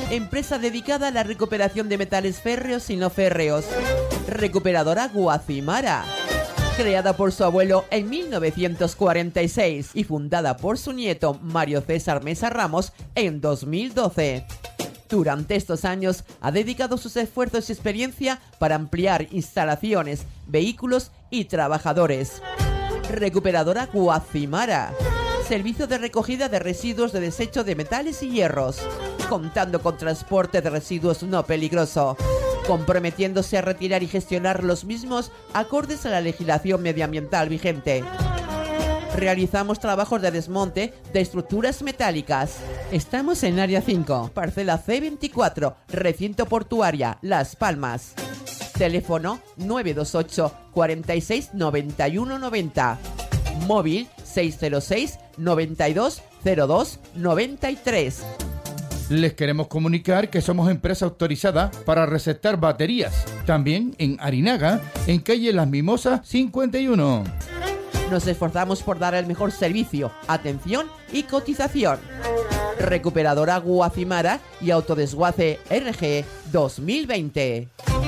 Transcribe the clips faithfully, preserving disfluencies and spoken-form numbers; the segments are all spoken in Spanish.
empresa dedicada a la recuperación de metales férreos y no férreos. Recuperadora Guacimara, creada por su abuelo en mil novecientos cuarenta y seis y fundada por su nieto Mario César Mesa Ramos en dos mil doce. Durante estos años ha dedicado sus esfuerzos y experiencia para ampliar instalaciones, vehículos y trabajadores. Recuperadora Guacimara, servicio de recogida de residuos de desecho de metales y hierros, contando con transporte de residuos no peligroso, comprometiéndose a retirar y gestionar los mismos acordes a la legislación medioambiental vigente. Realizamos trabajos de desmonte de estructuras metálicas. Estamos en Área cinco, Parcela C veinticuatro, Recinto Portuaria, Las Palmas. Teléfono nueve dos ocho, cuarenta y seis, noventa y uno noventa. Móvil seis cero seis, noventa y dos, cero dos, noventa y tres. Les queremos comunicar que somos empresa autorizada para recetar baterías. También en Arinaga, en calle Las Mimosas cincuenta y uno. Nos esforzamos por dar el mejor servicio, atención y cotización. Recuperadora Guacimara y Autodesguace R G dos mil veinte.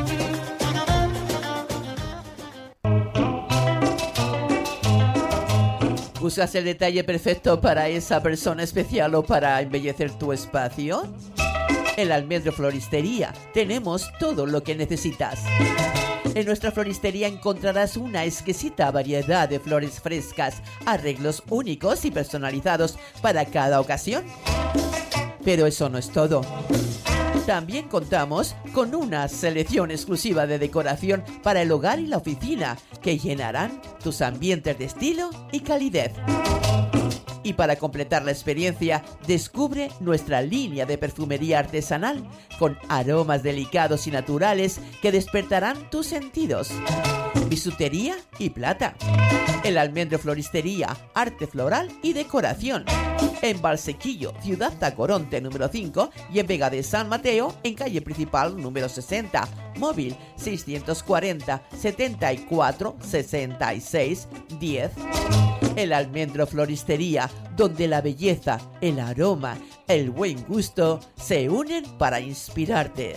¿Buscas el detalle perfecto para esa persona especial o para embellecer tu espacio? En Almendro Floristería tenemos todo lo que necesitas. En nuestra floristería encontrarás una exquisita variedad de flores frescas, arreglos únicos y personalizados para cada ocasión. Pero eso no es todo. También contamos con una selección exclusiva de decoración para el hogar y la oficina que llenarán tus ambientes de estilo y calidez. Y para completar la experiencia, descubre nuestra línea de perfumería artesanal con aromas delicados y naturales que despertarán tus sentidos. Bisutería y plata. El Almendro Floristería, arte floral y decoración. En Valsequillo, Ciudad Tacoronte número cinco y en Vega de San Mateo, en calle principal número sesenta. Móvil seiscientos cuarenta, setenta y cuatro, sesenta y seis, diez. El Almendro Floristería, donde la belleza, el aroma, el buen gusto se unen para inspirarte.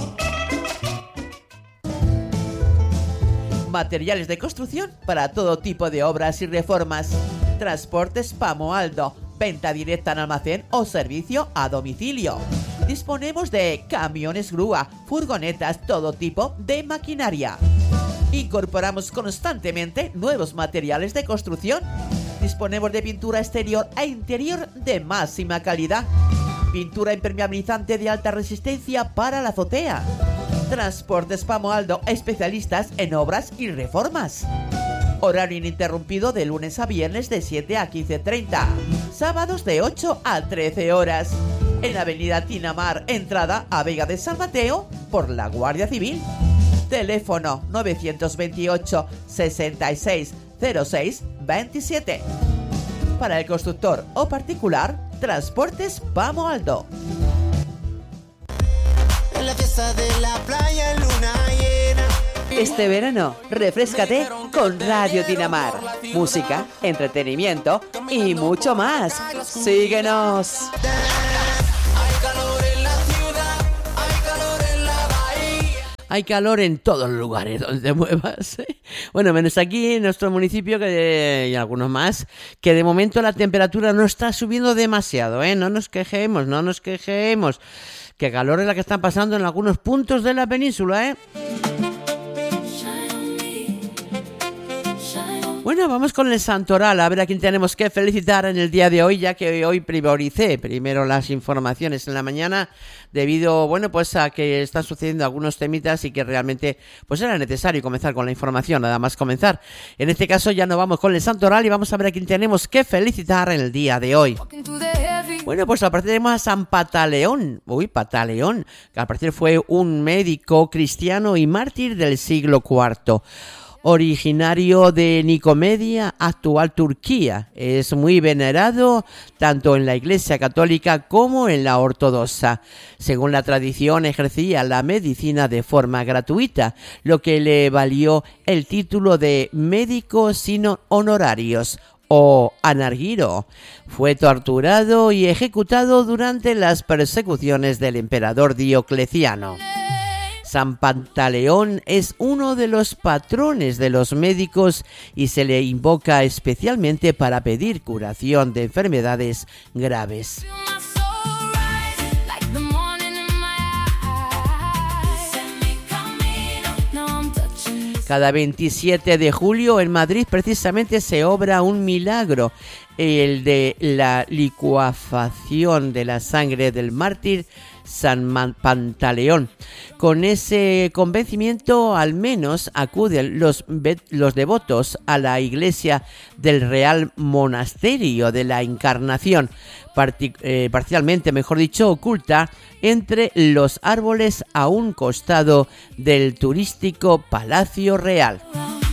Materiales de construcción para todo tipo de obras y reformas. Transportes Pamoaldo, venta directa en almacén o servicio a domicilio. Disponemos de camiones grúa, furgonetas, todo tipo de maquinaria. Incorporamos constantemente nuevos materiales de construcción. Disponemos de pintura exterior e interior de máxima calidad. Pintura impermeabilizante de alta resistencia para la azotea. Transportes Pamoaldo, especialistas en obras y reformas. Horario ininterrumpido de lunes a viernes de siete a quince treinta. Sábados de ocho a trece horas. En Avenida Tinamar, entrada a Vega de San Mateo, por la Guardia Civil. Teléfono novecientos veintiocho, sesenta y seis, cero seis, veintisiete. Para el constructor o particular, Transportes Pamoaldo. En la fiesta de la playa, luna llena. Este verano, refréscate con Radio Tinamar. Música, entretenimiento y mucho más. Síguenos. Hay calor en todos los lugares donde te muevas, ¿eh? Bueno, menos aquí en nuestro municipio que, y algunos más, que de momento la temperatura no está subiendo demasiado, ¿eh? No nos quejemos, no nos quejemos. Que calor es la que están pasando en algunos puntos de la península, ¿eh? Bueno, vamos con el santoral, a ver a quién tenemos que felicitar en el día de hoy, ya que hoy prioricé primero las informaciones en la mañana, debido, bueno, pues a que están sucediendo algunos temitas y que realmente pues era necesario comenzar con la información, nada más comenzar. En este caso ya nos vamos con el santoral y vamos a ver a quién tenemos que felicitar en el día de hoy. Bueno, pues al parecer tenemos a San Pataleón, uy, Pataleón, que al parecer fue un médico cristiano y mártir del siglo cuarto. Originario de Nicomedia, actual Turquía. Es muy venerado tanto en la Iglesia Católica como en la Ortodoxa. Según la tradición, ejercía la medicina de forma gratuita, lo que le valió el título de médico sin honorarios o Anargiro. Fue torturado y ejecutado durante las persecuciones del emperador Diocleciano. San Pantaleón es uno de los patrones de los médicos y se le invoca especialmente para pedir curación de enfermedades graves. Cada veintisiete de julio en Madrid precisamente se obra un milagro, el de la licuefacción de la sangre del mártir San Pantaleón. Con ese convencimiento al menos acuden los, los devotos a la iglesia del Real Monasterio de la Encarnación, partic- eh, parcialmente, mejor dicho, oculta entre los árboles a un costado del turístico Palacio Real.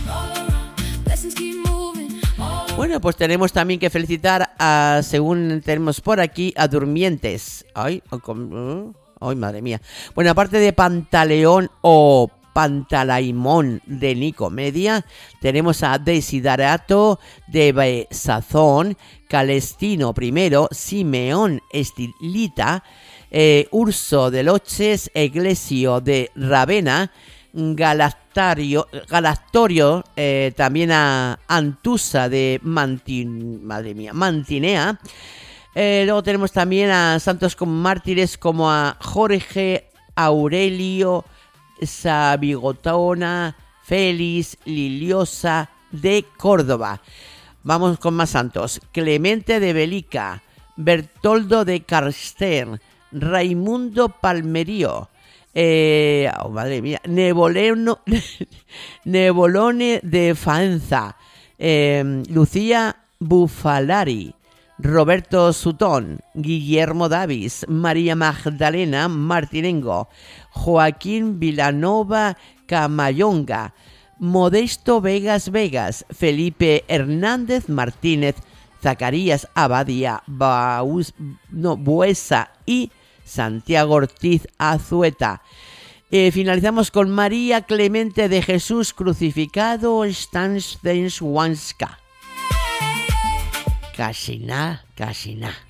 Bueno, pues tenemos también que felicitar a, según tenemos por aquí, a Durmientes. Ay, ay, madre mía. Bueno, aparte de Pantaleón o Pantalaimón de Nicomedia, tenemos a Desiderato de Besazón, Calestino I, Simeón Estilita, eh, Urso de Loches, Eglesio de Ravenna, Galactario, Galactorio, eh, también a Antusa de Mantin, madre mía, Mantinea. Eh, luego tenemos también a santos como mártires como a Jorge Aurelio Sabigotona, Félix Liliosa de Córdoba. Vamos con más santos: Clemente de Belica, Bertoldo de Carster, Raimundo Palmerio, Eh, oh, madre mía, Neboleno, Nebolone de Faenza, eh, Lucía Bufalari, Roberto Sutón, Guillermo Davis, María Magdalena Martinengo, Joaquín Vilanova Camayonga, Modesto Vegas Vegas, Felipe Hernández Martínez, Zacarías Abadía Baus, no, Buesa y Santiago Ortiz Azueta. Eh, finalizamos con María Clemente de Jesús Crucificado Stanisławska. Casi nada, casi nada.